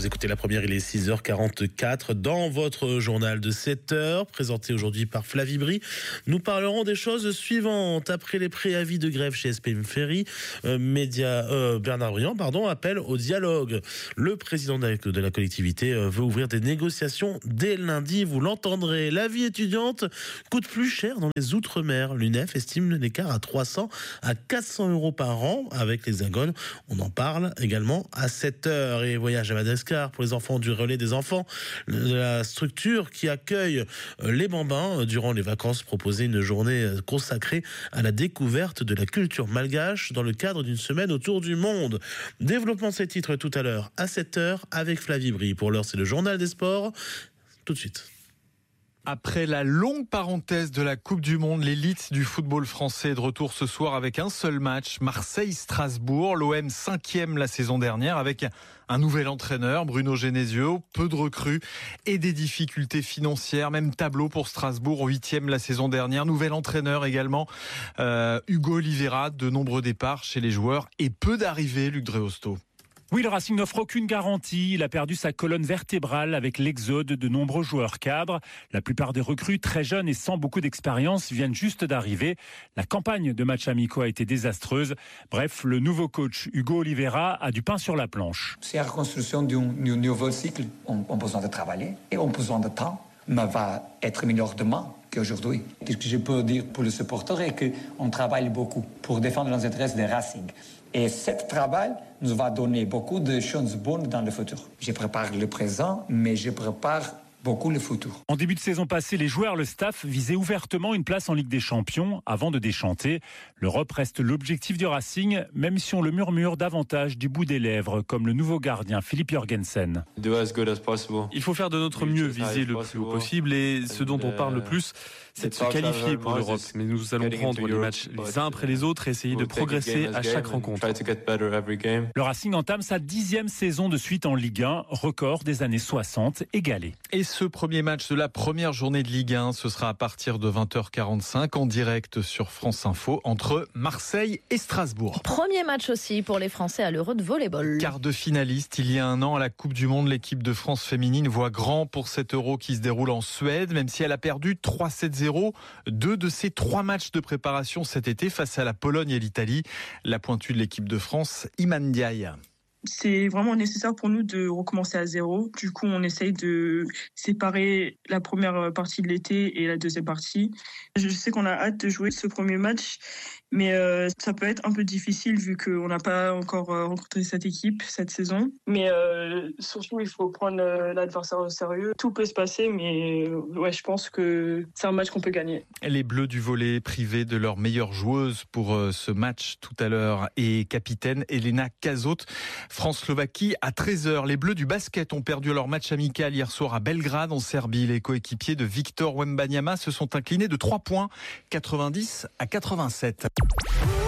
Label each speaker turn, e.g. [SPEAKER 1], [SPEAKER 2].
[SPEAKER 1] Vous écoutez La Première, il est 6h44 dans votre journal de 7h, présenté aujourd'hui par Flavie Bry. Nous parlerons des choses suivantes. Après les préavis de grève chez SPM Ferry, Bernard Briand appelle au dialogue. Le président de la collectivité veut ouvrir des négociations dès lundi. Vous l'entendrez. La vie étudiante coûte plus cher dans les Outre-mer. L'UNEF estime l'écart à 300 à 400 euros par an avec l'Hexagone. On en parle également à 7h. Et voyage à Madagascar pour les enfants du relais des enfants. La structure qui accueille les bambins durant les vacances proposait une journée consacrée à la découverte de la culture malgache dans le cadre d'une semaine autour du monde. Développement de ces titres tout à l'heure à 7h avec Flavie Bry. Pour l'heure, c'est le journal des sports. Tout de suite.
[SPEAKER 2] Après la longue parenthèse de la Coupe du Monde, l'élite du football français est de retour ce soir avec un seul match, Marseille-Strasbourg. L'OM 5e la saison dernière avec un nouvel entraîneur, Bruno Genesio, peu de recrues et des difficultés financières. Même tableau pour Strasbourg, 8e la saison dernière. Nouvel entraîneur également, Hugo Oliveira, de nombreux départs chez les joueurs et peu d'arrivées, Luc Dreosto.
[SPEAKER 3] Oui, le Racing n'offre aucune garantie. Il a perdu sa colonne vertébrale avec l'exode de nombreux joueurs cadres. La plupart des recrues, très jeunes et sans beaucoup d'expérience, viennent juste d'arriver. La campagne de matchs amicaux a été désastreuse. Bref, le nouveau coach Hugo Oliveira a du pain sur la planche.
[SPEAKER 4] C'est la reconstruction d'un nouveau cycle. On a besoin de travailler et on a besoin de temps. Mais va être meilleur demain qu'aujourd'hui. Ce que je peux dire pour les supporters est qu'on travaille beaucoup pour défendre les intérêts des Racing. Et ce travail nous va donner beaucoup de choses bonnes dans le futur. Je prépare le présent, mais je prépare beaucoup le futur.
[SPEAKER 3] En début de saison passée, les joueurs, le staff visaient ouvertement une place en Ligue des Champions avant de déchanter. L'Europe reste l'objectif du Racing, même si on le murmure davantage du bout des lèvres, comme le nouveau gardien Philippe Jorgensen.
[SPEAKER 5] Il faut faire de notre mieux, viser le plus haut possible et ce dont on parle le plus, c'est de se qualifier pour l'Europe. Mais nous allons prendre les matchs les uns après les autres et essayer de progresser à chaque rencontre.
[SPEAKER 3] Le Racing entame sa 10e saison de suite en Ligue 1, record des années 60 égalé.
[SPEAKER 2] Et ce premier match de la première journée de Ligue 1, ce sera à partir de 20h45 en direct sur France Info entre Marseille et Strasbourg.
[SPEAKER 6] Premier match aussi pour les Français à l'Euro de volleyball.
[SPEAKER 2] Quart de finaliste il y a un an à la Coupe du Monde, l'équipe de France féminine voit grand pour cet Euro qui se déroule en Suède, même si elle a perdu 3-7-0. 2 de ses 3 matchs de préparation cet été face à la Pologne et l'Italie. La pointue de l'équipe de France, Iman Ndiaye.
[SPEAKER 7] C'est vraiment nécessaire pour nous de recommencer à zéro. Du coup, on essaye de séparer la première partie de l'été et la deuxième partie. Je sais qu'on a hâte de jouer ce premier match, mais ça peut être un peu difficile vu qu'on n'a pas encore rencontré cette équipe cette saison. Mais surtout, il faut prendre l'adversaire au sérieux. Tout peut se passer, mais ouais, je pense que c'est un match qu'on peut gagner.
[SPEAKER 2] Les Bleus du volley privés de leur meilleure joueuse pour ce match tout à l'heure et capitaine Elena Kazot. France-Slovaquie à 13h. Les Bleus du basket ont perdu leur match amical hier soir à Belgrade en Serbie. Les coéquipiers de Victor Wembanyama se sont inclinés de 3 points, 90 à 87.